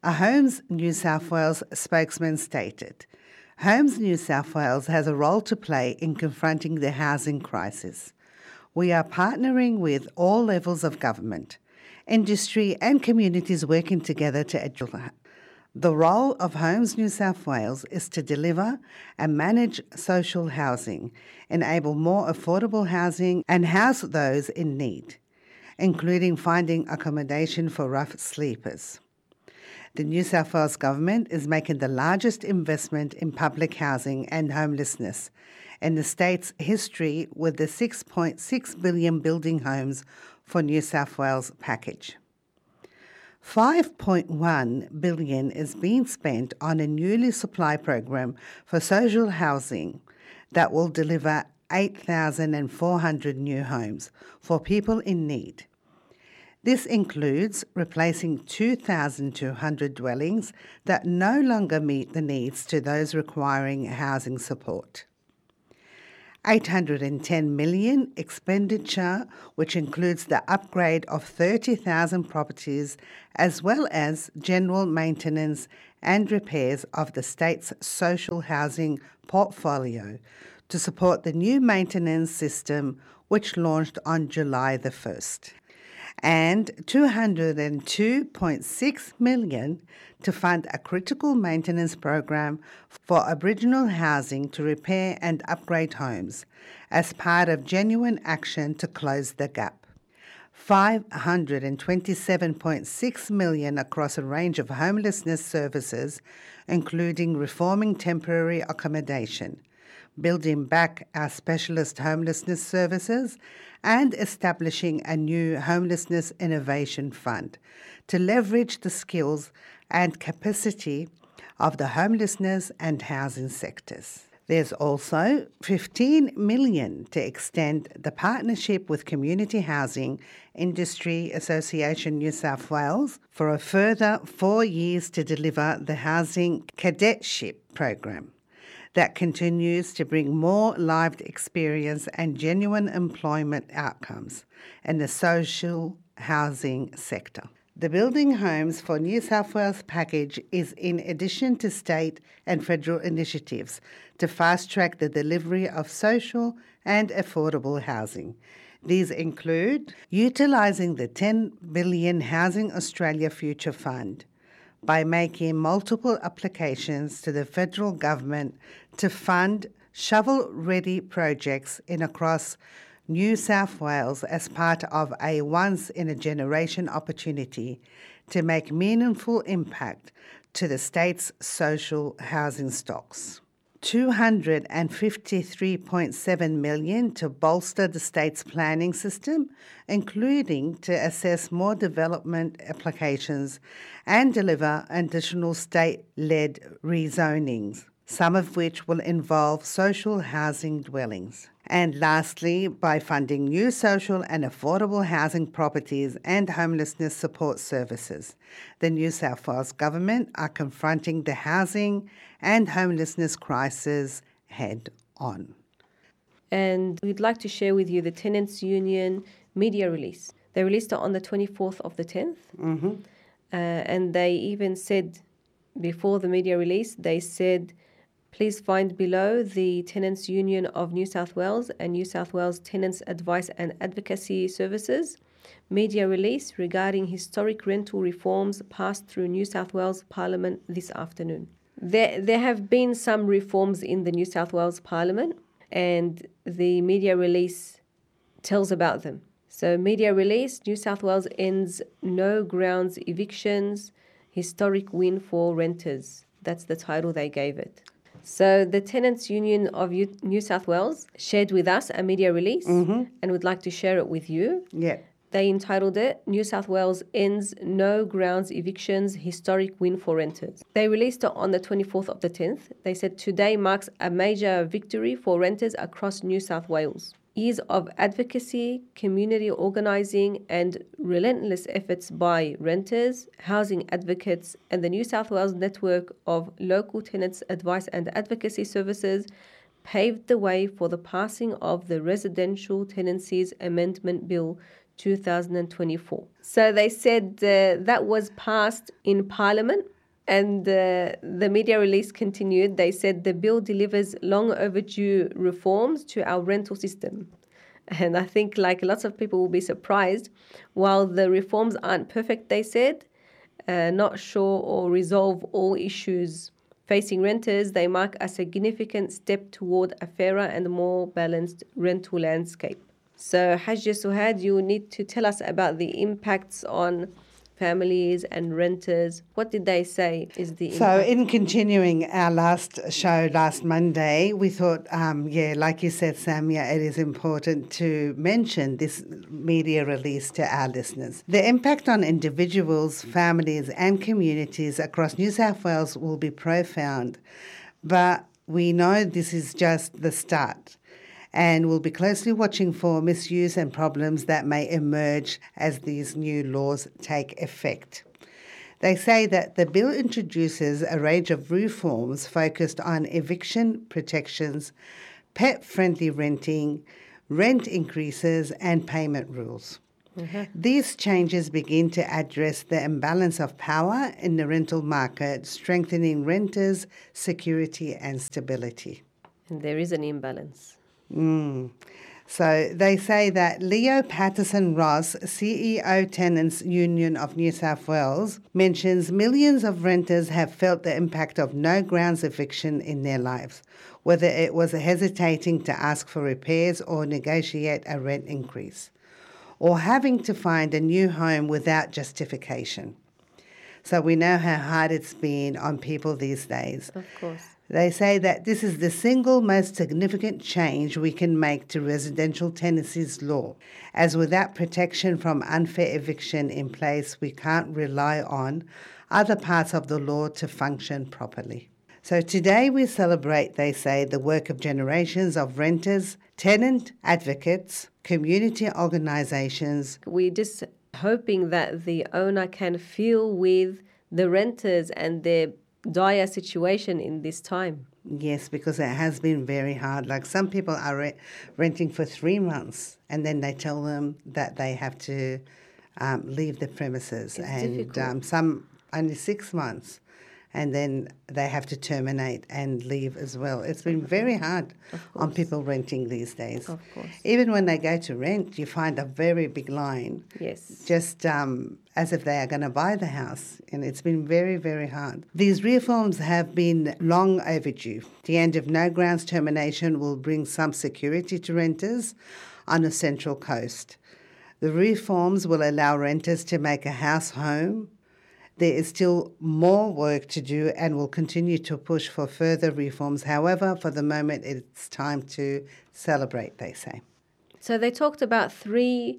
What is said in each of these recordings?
A Homes New South Wales spokesman stated, Homes New South Wales has a role to play in confronting the housing crisis. We are partnering with all levels of government, industry and communities working together to address. The role of Homes New South Wales is to deliver and manage social housing, enable more affordable housing and house those in need, including finding accommodation for rough sleepers. The New South Wales Government is making the largest investment in public housing and homelessness in the state's history with the $6.6 billion Building Homes for New South Wales package. $5.1 billion is being spent on a newly supply program for social housing that will deliver 8,400 new homes for people in need. This includes replacing 2,200 dwellings that no longer meet the needs to those requiring housing support. $810 million expenditure, which includes the upgrade of 30,000 properties as well as general maintenance and repairs of the state's social housing portfolio to support the new maintenance system which launched on July the 1st. And $202.6 million to fund a critical maintenance program for Aboriginal housing to repair and upgrade homes as part of genuine action to close the gap. $527.6 million across a range of homelessness services, including reforming temporary accommodation, building back our specialist homelessness services, and establishing a new homelessness innovation fund to leverage the skills and capacity of the homelessness and housing sectors. There's also $15 million to extend the partnership with Community Housing Industry Association New South Wales for a further 4 years to deliver the Housing Cadetship program that continues to bring more lived experience and genuine employment outcomes in the social housing sector. The Building Homes for New South Wales package is in addition to state and federal initiatives to fast-track the delivery of social and affordable housing. These include utilising the $10 billion Housing Australia Future Fund by making multiple applications to the federal government to fund shovel-ready projects across New South Wales as part of a once-in-a-generation opportunity to make meaningful impact to the state's social housing stocks. $253.7 million to bolster the state's planning system, including to assess more development applications and deliver additional state-led rezonings, some of which will involve social housing dwellings. And lastly, by funding new social and affordable housing properties and homelessness support services, the New South Wales Government are confronting the housing and homelessness crisis head on. And we'd like to share with you the Tenants Union media release. They released it on the 24th of the 10th. And they even said, before the media release, they said, please find below the Tenants Union of New South Wales and New South Wales Tenants Advice and Advocacy Services media release regarding historic rental reforms passed through New South Wales Parliament this afternoon. There have been some reforms in the New South Wales Parliament, and the media release tells about them. So media release, New South Wales ends no grounds evictions, historic win for renters. That's the title they gave it. So the Tenants Union of New South Wales shared with us a media release and would like to share it with you. Yeah. They entitled it, New South Wales ends no grounds evictions, historic win for renters. They released it on the 24th of the 10th. They said today marks a major victory for renters across New South Wales. Years of advocacy, community organising and relentless efforts by renters, housing advocates and the New South Wales network of local tenants advice and advocacy services paved the way for the passing of the Residential Tenancies Amendment Bill 2024. So they said that was passed in Parliament And the media release continued. They said the bill delivers long overdue reforms to our rental system. And I think like lots of people will be surprised. While the reforms aren't perfect, they said, not sure or resolve all issues facing renters, they mark a significant step toward a fairer and more balanced rental landscape. So Hajj Suhad, you need to tell us about the impacts on families and renters. What did they say is the So impact? in continuing our last show last Monday, we thought, like you said, Samia, it is important to mention this media release to our listeners. The impact on individuals, families and communities across New South Wales will be profound, but we know this is just the start. And we'll be closely watching for misuse and problems that may emerge as these new laws take effect. They say that the bill introduces a range of reforms focused on eviction protections, pet-friendly renting, rent increases and payment rules. These changes begin to address the imbalance of power in the rental market, strengthening renters' security and stability. And there is an imbalance. So they say that Leo Patterson Ross, CEO Tenants Union of New South Wales, mentions millions of renters have felt the impact of no grounds eviction in their lives, whether it was hesitating to ask for repairs or negotiate a rent increase, or having to find a new home without justification. So we know how hard it's been on people these days. Of course. They say that this is the single most significant change we can make to residential tenancies law, as without protection from unfair eviction in place, we can't rely on other parts of the law to function properly. So today we celebrate, they say, the work of generations of renters, tenant advocates, community organisations. We're just hoping that the owner can feel with the renters and their dire situation in this time. Yes, because it has been very hard. Like some people are renting for 3 months and then they tell them that they have to leave the premises. It's and difficult. Some only 6 months and then they have to terminate and leave as well. It's been very hard on people renting these days. Of course. Even when they go to rent, you find a very big line. Yes. Just as if they are going to buy the house. And it's been very, very hard. These reforms have been long overdue. The end of no grounds termination will bring some security to renters on the Central Coast. The reforms will allow renters to make a house home. There is still more work to do and will continue to push for further reforms. However, for the moment, it's time to celebrate, they say. So they talked about three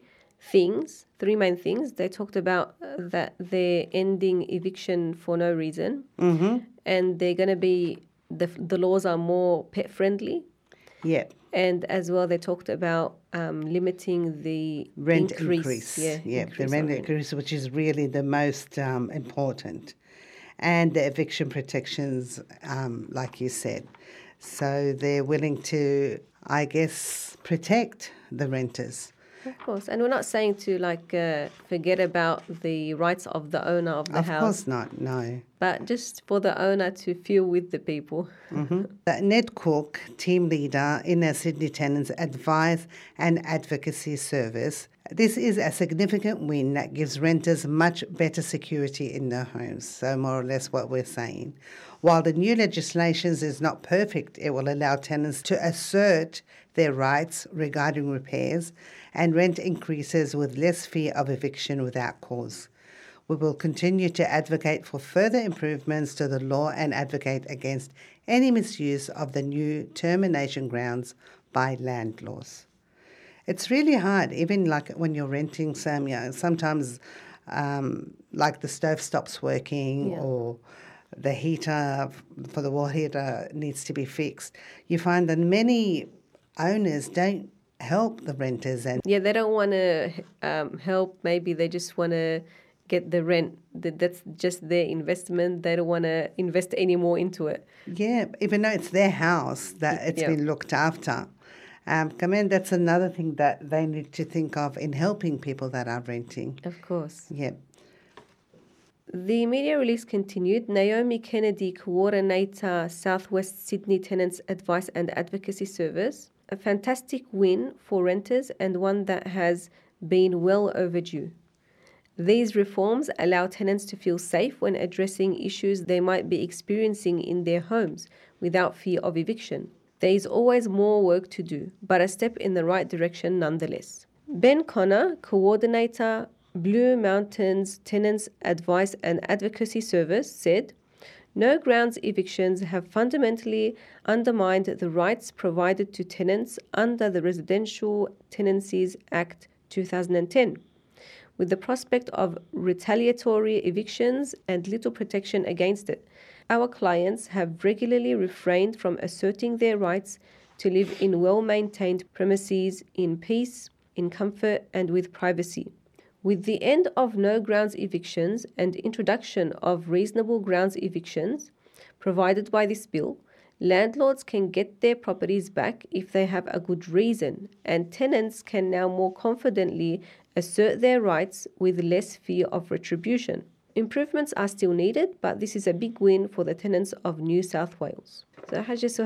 main things. They talked about that they're ending eviction for no reason, and they're going to be, the laws are more pet friendly. Yeah. And as well, they talked about limiting the Rent increase. Yeah, the rent increase, which is really the most important. And the eviction protections, like you said. So they're willing to, I guess, protect the renters. Of course. And we're not saying to forget about the rights of the owner of the house. Of course not, no. But just for the owner to feel with the people. Ned Cook, team leader in our Sydney Tenants Advice and Advocacy Service, this is a significant win that gives renters much better security in their homes. So more or less what we're saying. While the new legislation is not perfect, it will allow tenants to assert their rights regarding repairs and rent increases with less fear of eviction without cause. We will continue to advocate for further improvements to the law and advocate against any misuse of the new termination grounds by landlords. It's really hard, even like when you're renting, Samia, sometimes like the stove stops working or the heater for the wall heater needs to be fixed. You find that many owners don't help the renters. And they don't want to help. Maybe they just want to get the rent. That's just their investment. They don't want to invest any more into it. Yeah, even though it's their house that it's been looked after. That's another thing that they need to think of in helping people that are renting. Of course. Yeah. The media release continued. Naomi Kennedy, coordinator, Southwest Sydney Tenants Advice and Advocacy Service. A fantastic win for renters and one that has been well overdue. These reforms allow tenants to feel safe when addressing issues they might be experiencing in their homes without fear of eviction. There is always more work to do, but a step in the right direction nonetheless. Ben Connor, coordinator, Blue Mountains Tenants Advice and Advocacy Service, said, "No grounds evictions have fundamentally undermined the rights provided to tenants under the Residential Tenancies Act 2010. With the prospect of retaliatory evictions and little protection against it, our clients have regularly refrained from asserting their rights to live in well-maintained premises in peace, in comfort, and with privacy. With the end of no grounds evictions and introduction of reasonable grounds evictions provided by this bill, landlords can get their properties back if they have a good reason, and tenants can now more confidently assert their rights with less fear of retribution. Improvements are still needed, but this is a big win for the tenants of New South Wales." So, Hajji